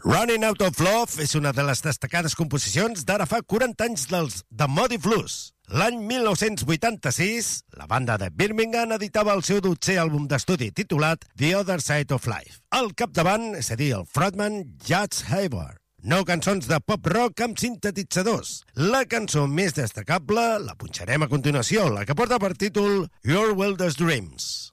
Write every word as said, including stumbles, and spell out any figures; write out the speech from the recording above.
Running Out of Love és una de les destacades composicions d'ara fa quaranta anys dels The Moody Blues. L'any mil nou-cents vuitanta-sis, la banda de Birmingham editava el seu dotzè àlbum d'estudi titulat The Other Side of Life. Al capdavant, és a dir, el frontman Judge Hayward. Nou cançons de pop-rock amb sintetitzadors. La cançó més destacable la punxarem a continuació, la que porta per títol Your Wildest Dreams.